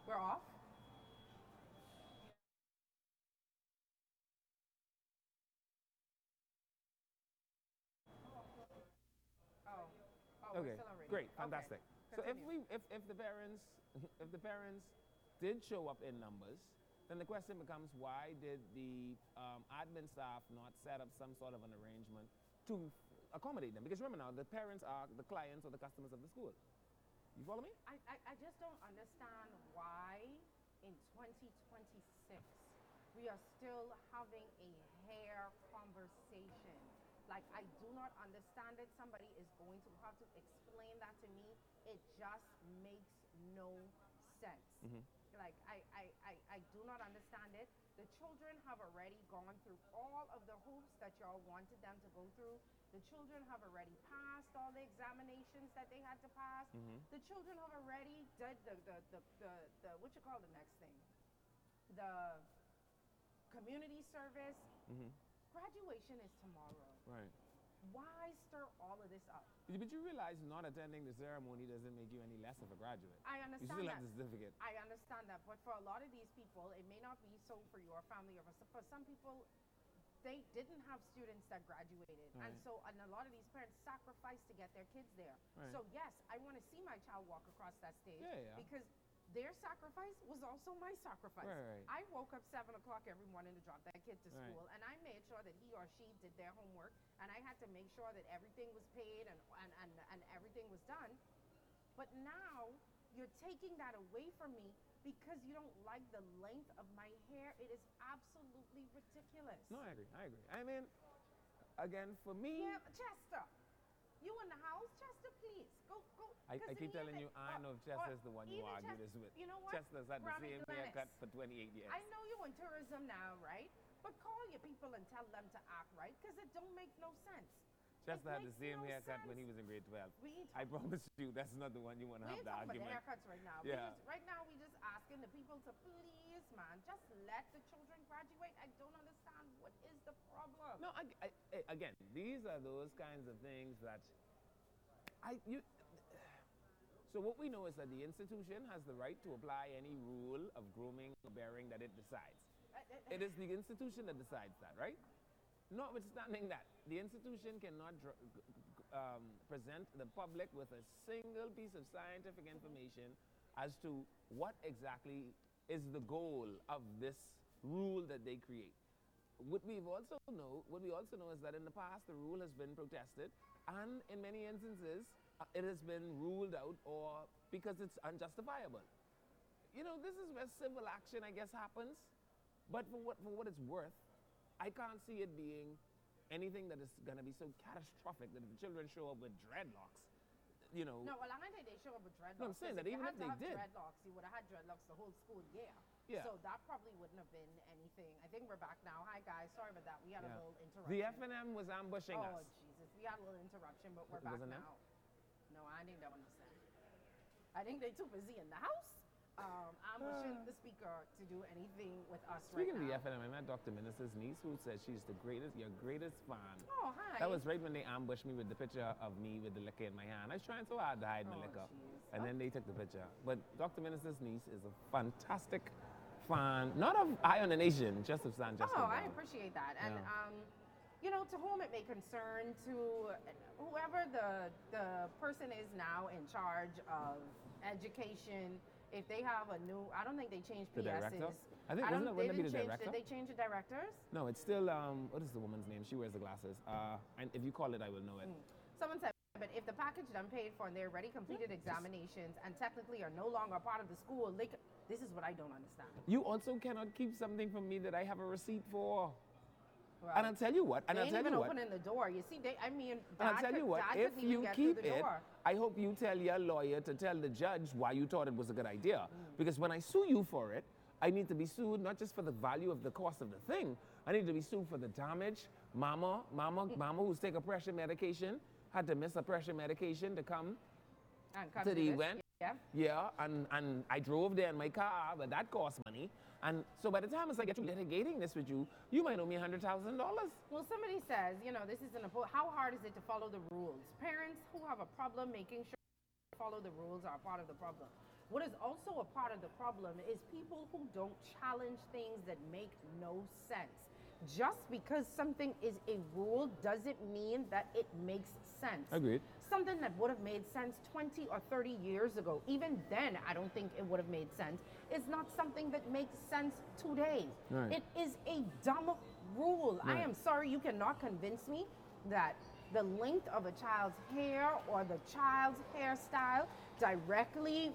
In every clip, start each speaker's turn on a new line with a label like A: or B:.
A: We're off? Oh. Oh, we're
B: Okay,
A: still on radio.
B: great,
A: Okay.
B: fantastic. So
A: Continue.
B: if the parents if the parents did show up in numbers, then the question becomes why did the admin staff not set up some sort of an arrangement to accommodate them? Because remember now, the parents are the clients or the customers of the school. You follow me?
A: I just don't understand why in 2026 we are still having a hair conversation. Like, I do not understand it. Somebody is going to have to explain that to me. It just makes no sense. Like, I do not understand it. The children have already gone through all of the hoops that y'all wanted them to go through. The children have already passed all the examinations that they had to pass. The children have already did the what you call the next thing? The community service. Graduation is tomorrow.
B: Right.
A: Why stir all of this up?
B: But you realize not attending the ceremony doesn't make you any less of a graduate.
A: I
B: You
A: understand
B: still
A: that.
B: have the certificate.
A: I understand that, but for a lot of these people, it may not be so for your family or for some people, they didn't have students that graduated,
B: Right.
A: and a lot of these parents sacrificed to get their kids there.
B: Right.
A: So yes, I want to see my child walk across that stage
B: Yeah.
A: because their sacrifice was also my sacrifice.
B: Right.
A: I woke up 7 o'clock every morning to drop that kid to
B: Right.
A: school, and I made sure that he or she did their homework, and I had to make sure that everything was paid and everything was done. But now you're taking that away from me because you don't like the length of my hair. It is absolutely ridiculous.
B: No, I agree. I mean, again, for me,
A: Yeah, but Chester, you in the house? Chester, please go.
B: I
A: 'Cause
B: keep
A: in the
B: telling
A: end,
B: you, I know Chester's the one you
A: even
B: argue
A: Chester-
B: this with.
A: You know what?
B: Chester's had the
A: Robbie
B: same
A: Glennis,
B: haircut for 28 years.
A: I know you're in tourism now, right? But call your people and tell them to act right, because it don't make no sense.
B: Chester
A: It
B: had the
A: makes
B: same
A: no
B: haircut when he
A: sense.
B: was in grade 12.
A: We ain't
B: I
A: talking-
B: promise you, that's not the one you want to
A: We
B: have
A: ain't
B: the
A: talking about the
B: argument.
A: haircuts right now.
B: Yeah.
A: Right now, we just asking the people to please, man, just let the children graduate. I don't understand what is the problem.
B: No, again, these are those kinds of things that so what we know is that the institution has the right to apply any rule of grooming or bearing that it decides. It is the institution that decides that, right? Notwithstanding that, the institution cannot present the public with a single piece of scientific information as to what exactly is the goal of this rule that they create. What we also know is that in the past the rule has been protested, and in many instances it has been ruled out or because it's unjustifiable. You know, this is where civil action, I guess, happens. But for what it's worth, I can't see it being anything that is going to be so catastrophic that if the children show up with dreadlocks, you know.
A: No, well, I don't think they show up with dreadlocks.
B: No, I'm saying
A: 'cause
B: that
A: you
B: even
A: had
B: if
A: to
B: they
A: have
B: did.
A: dreadlocks, you would have had dreadlocks the whole school year.
B: Yeah.
A: So that probably wouldn't have been anything. I think we're back now. Hi, guys. Sorry about that. We had a
B: Yeah.
A: little interruption.
B: The FNM was ambushing
A: Oh,
B: us.
A: Jesus. We had a little interruption, but we're
B: It
A: back
B: wasn't them?
A: now. No, I think that understand. I think they're too busy in the house. Ambushing the speaker to do anything with us
B: Speaking
A: right
B: of the
A: now.
B: FNM, I met Dr. Minister's niece who said she's your greatest fan.
A: Oh, hi.
B: That was right when they ambushed me with the picture of me with the liquor in my hand. I was trying so hard to hide my
A: Oh,
B: liquor.
A: jeez.
B: And then they took the picture. But Dr. Minister's niece is a fantastic fan, not of Eye on the Nation, just of San Justin.
A: Oh, I
B: Brown.
A: appreciate that. And,
B: Yeah.
A: you know, to whom it may concern, to whoever the person is now in charge of education, if they have a new, I don't think they changed
B: The
A: PSs.
B: director? I think,
A: don't,
B: wouldn't
A: they
B: that be
A: didn't
B: the
A: change,
B: director?
A: Did they change the directors?
B: No, it's still, what is the woman's name? She wears the glasses. And if you call it, I will know it.
A: Someone said, but if the package done paid for and they already completed examinations and technically are no longer a part of the school, this is what I don't understand.
B: You also cannot keep something from me that I have a receipt for.
A: Well,
B: And I'll tell you what, and
A: they
B: I'll
A: ain't
B: tell
A: even
B: you what.
A: opening the door. You see,
B: And I'll tell you what,
A: Dad
B: if
A: couldn't even
B: you
A: get
B: keep
A: through the
B: it,
A: door.
B: I hope you tell your lawyer to tell the judge why you thought it was a good idea. Because when I sue you for it, I need to be sued not just for the value of the cost of the thing. I need to be sued for the damage. Mama who's taking pressure medication had to miss a pressure medication to come
A: And come
B: to
A: do
B: the
A: this.
B: event.
A: Yeah.
B: Yeah, and I drove there in my car, but that cost money. And so by the time I get to litigating this with you, you might owe me $100,000.
A: Well, somebody says, you know, this isn't how hard is it to follow the rules? Parents who have a problem making sure they follow the rules are part of the problem. what is also a part of the problem is people who don't challenge things that make no sense. Just because something is a rule doesn't mean that it makes sense.
B: Agreed.
A: Something that would have made sense 20 or 30 years ago, even then I don't think it would have made sense, is not something that makes sense today.
B: Right.
A: It is a dumb rule.
B: Right.
A: I am sorry, you cannot convince me that the length of a child's hair or the child's hairstyle directly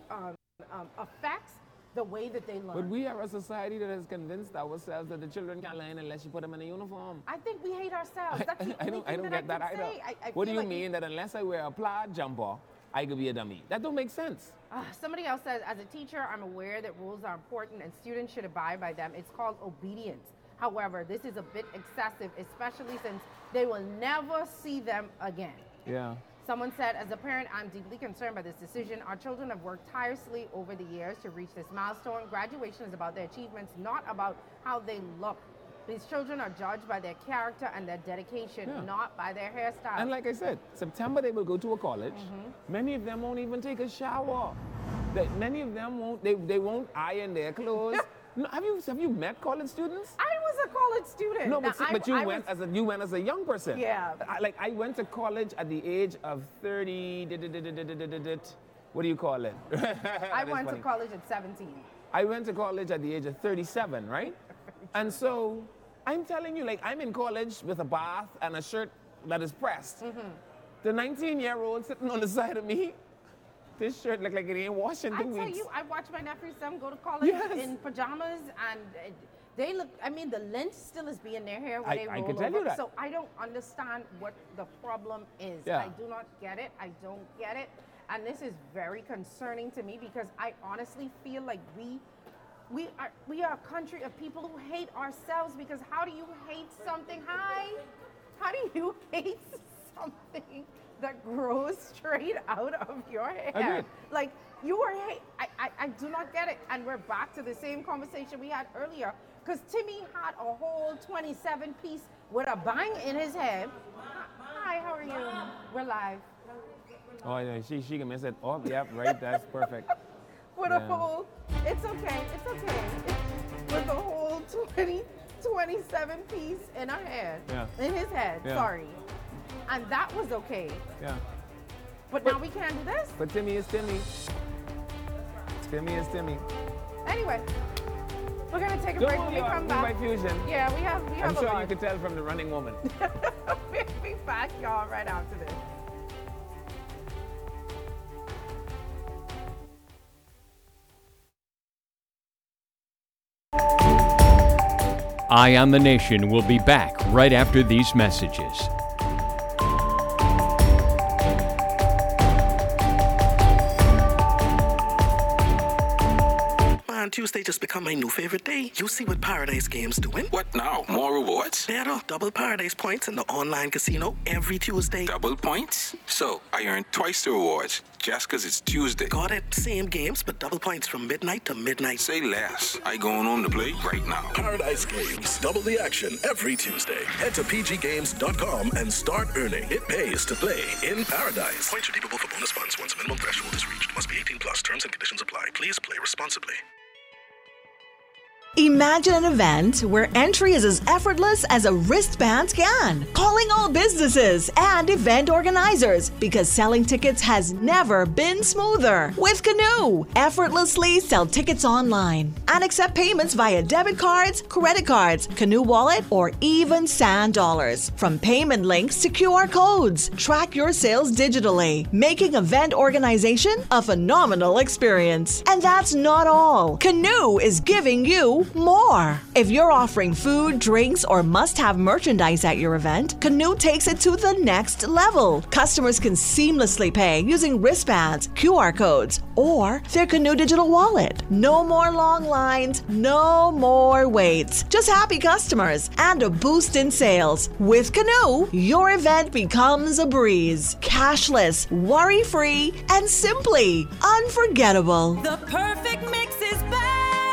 A: affects the way that they learn.
B: But we are a society that has convinced ourselves that the children can't learn unless you put them in a uniform.
A: I think we hate ourselves. That's the
B: I
A: only
B: don't
A: thing
B: get that
A: I
B: either.
A: can say.
B: What do
A: feel
B: you
A: like
B: mean that unless I wear a plaid jumper, I could be a dummy? That don't make sense.
A: Somebody else says, as a teacher, I'm aware that rules are important and students should abide by them. It's called obedience. However, this is a bit excessive, especially since they will never see them again.
B: Yeah.
A: Someone said, as a parent, I'm deeply concerned by this decision. Our children have worked tirelessly over the years to reach this milestone. Graduation is about their achievements, not about how they look. These children are judged by their character and their dedication, not by their hairstyle.
B: And like I said, September they will go to a college. Many of them won't even take a shower. Many of them won't. They won't iron their clothes. No, have you met college students?
A: I was a college student.
B: No,
A: Now,
B: but you went as a young person.
A: Yeah.
B: I went to college at the age of 30. What do you call it?
A: I went to college at 17.
B: I went to college at the age of 37, right? And so I'm telling you, like, I'm in college with a bath and a shirt that is pressed. The 19-year-old sitting on the side of me, this shirt looked like it ain't washed in 2 weeks.
A: I tell you, I watched my nephew's son go to college in pajamas, and they look, I mean, the lint still is being their hair when they roll
B: I can tell you that.
A: So I don't understand what the problem is.
B: Yeah.
A: I do not get it. I don't get it. And this is very concerning to me because I honestly feel like we are a country of people who hate ourselves, because how do you hate something? How do you hate something that grows straight out of your hair?
B: Agreed.
A: Like, I do not get it. And we're back to the same conversation we had earlier, because Timmy had a whole 27 piece with a bang in his head. Hi, how are you? We're live.
B: Oh, yeah, she can miss it. Oh, yep, right, that's perfect.
A: With a whole, it's okay. With a whole 27 piece in her head.
B: Yeah.
A: In his head,
B: Yeah.
A: sorry. And that was okay.
B: Yeah.
A: But now we can't do this?
B: But Timmy is Timmy. Timmy is Timmy.
A: Anyway, we're going to take a
B: Don't
A: break
B: worry,
A: when we come back.
B: by fusion.
A: Yeah, we have
B: I'm
A: a
B: sure
A: lot.
B: you can tell from the running woman.
A: We'll be back, y'all, right after this.
C: Eye on the Nation will be back right after these messages.
D: Man, Tuesday just become my new favorite day. You see what Paradise Games doing?
E: What now? More rewards?
D: Better. Double Paradise points in the online casino every Tuesday.
E: Double points? So, I earn twice the rewards just because it's Tuesday.
D: Got it. Same games, but double points from midnight to midnight.
E: Say less. I going home to play right now.
F: Paradise Games. Double the action every Tuesday. Head to pggames.com and start earning. It pays to play in Paradise. Points redeemable for bonus funds once a minimum threshold is reached. Must be 18 plus. Terms and conditions apply. Please play responsibly.
G: Imagine an event where entry is as effortless as a wristband scan. Calling all businesses and event organizers, because selling tickets has never been smoother. With Canoe, effortlessly sell tickets online and accept payments via debit cards, credit cards, Canoe Wallet, or even Sand Dollars. From payment links to QR codes, track your sales digitally, making event organization a phenomenal experience. And that's not all. Canoe is giving you more. If you're offering food, drinks, or must-have merchandise at your event, Canoe takes it to the next level. Customers can seamlessly pay using wristbands, QR codes, or their Canoe digital wallet. No more long lines, no more waits. Just happy customers and a boost in sales. With Canoe, your event becomes a breeze. Cashless, worry-free, and simply unforgettable.
H: The perfect mix is back.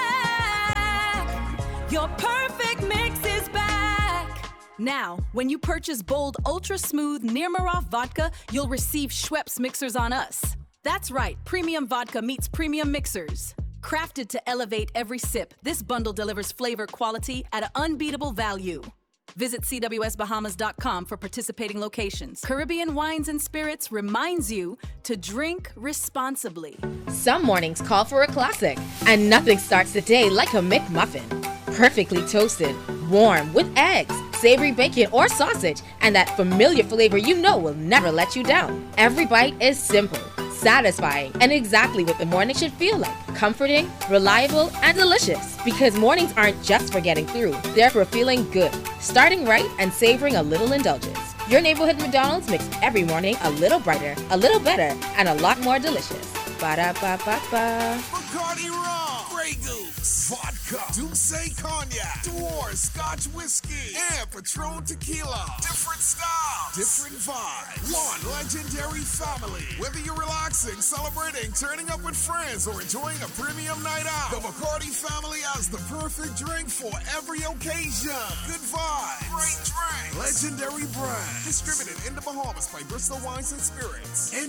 H: Your perfect mix is back. Now, when you purchase Bold Ultra Smooth Nirmaroff Vodka, you'll receive Schweppes Mixers on Us. That's right, premium vodka meets premium mixers. Crafted to elevate every sip, this bundle delivers flavor quality at an unbeatable value. Visit CWSBahamas.com for participating locations. Caribbean Wines and Spirits reminds you to drink responsibly.
I: Some mornings call for a classic, and nothing starts the day like a McMuffin. Perfectly toasted, warm, with eggs, savory bacon or sausage, and that familiar flavor you know will never let you down. Every bite is simple, satisfying, and exactly what the morning should feel like. Comforting, reliable, and delicious. Because mornings aren't just for getting through, they're for feeling good, starting right, and savoring a little indulgence. Your neighborhood McDonald's makes every morning a little brighter, a little better, and a lot more delicious. Ba-da-ba-ba-ba.
J: Bacardi Rum, Grey Goose, Vodka, Douce Cognac, Dwarf Scotch Whiskey, and Patron Tequila. Different style, different vibe. One legendary family. Whether you're relaxing, celebrating, turning up with friends, or enjoying a premium night out, the Bacardi family has the perfect drink for every occasion. Good vibes, great drink, legendary brand. Distributed in the Bahamas by Bristol Wines and Spirits.